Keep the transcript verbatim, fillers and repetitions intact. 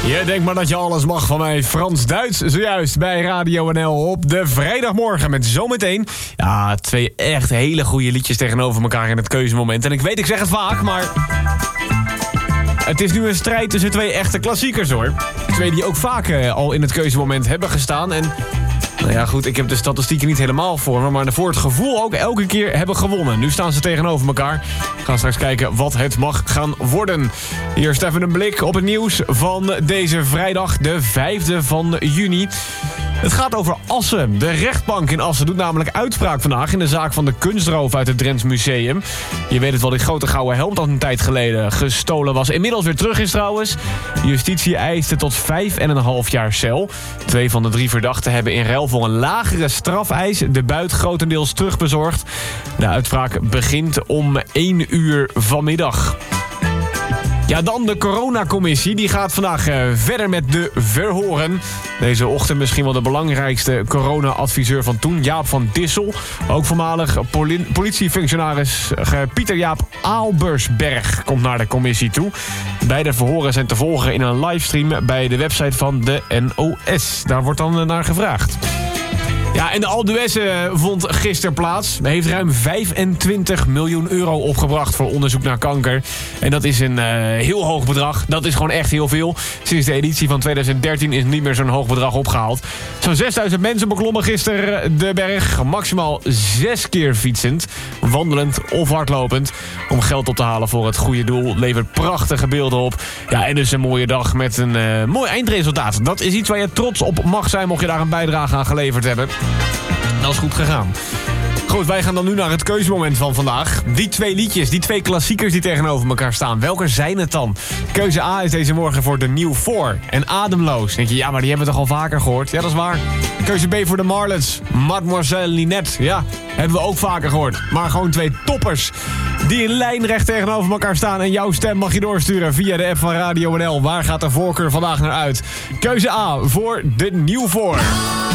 Je denkt maar dat je alles mag van mij. Frans-Duits zojuist bij Radio N L op de vrijdagmorgen. Met zometeen ja, twee echt hele goede liedjes tegenover elkaar in het keuzemoment. En ik weet, ik zeg het vaak, maar het is nu een strijd tussen twee echte klassiekers, hoor. Twee die ook vaak uh, al in het keuzemoment hebben gestaan. En nou ja, goed, ik heb de statistieken niet helemaal voor me, maar voor het gevoel ook elke keer hebben gewonnen. Nu staan ze tegenover elkaar. We gaan straks kijken wat het mag gaan worden. Eerst even een blik op het nieuws van deze vrijdag, de vijfde van juni. Het gaat over Assen. De rechtbank in Assen doet namelijk uitspraak vandaag in de zaak van de kunstroof uit het Drents Museum. Je weet het wel, die grote gouden helm dat een tijd geleden gestolen was. Inmiddels weer terug is trouwens. Justitie eiste tot vijf en een half jaar cel. Twee van de drie verdachten hebben in ruil voor een lagere strafeis de buit grotendeels terugbezorgd. De uitspraak begint om één uur vanmiddag. Ja, dan de coronacommissie. Die gaat vandaag uh, verder met de verhoren. Deze ochtend misschien wel de belangrijkste corona-adviseur van toen, Jaap van Dissel. Ook voormalig poli- politiefunctionaris uh, Pieter Jaap Aalbersberg komt naar de commissie toe. Beide verhoren zijn te volgen in een livestream bij de website van de N O S. Daar wordt dan uh, naar gevraagd. Ja, en de Alpe d'Huez vond gisteren plaats. Hij heeft ruim vijfentwintig miljoen euro opgebracht voor onderzoek naar kanker. En dat is een uh, heel hoog bedrag. Dat is gewoon echt heel veel. Sinds de editie van twintig dertien is niet meer zo'n hoog bedrag opgehaald. Zo'n zesduizend mensen beklommen gisteren de berg. Maximaal zes keer fietsend, wandelend of hardlopend. Om geld op te halen voor het goede doel. Levert prachtige beelden op. Ja, en dus een mooie dag met een uh, mooi eindresultaat. Dat is iets waar je trots op mag zijn mocht je daar een bijdrage aan geleverd hebben. Dat is goed gegaan. Goed, wij gaan dan nu naar het keuzemoment van vandaag. Die twee liedjes, die twee klassiekers die tegenover elkaar staan. Welke zijn het dan? Keuze A is deze morgen voor de New Four en Ademloos. Denk je, ja, maar die hebben we toch al vaker gehoord? Ja, dat is waar. Keuze B voor de Marlets. Mademoiselle Linette. Ja, hebben we ook vaker gehoord. Maar gewoon twee toppers die in lijnrecht tegenover elkaar staan. En jouw stem mag je doorsturen via de app van Radio N L. Waar gaat de voorkeur vandaag naar uit? Keuze A voor de New Four.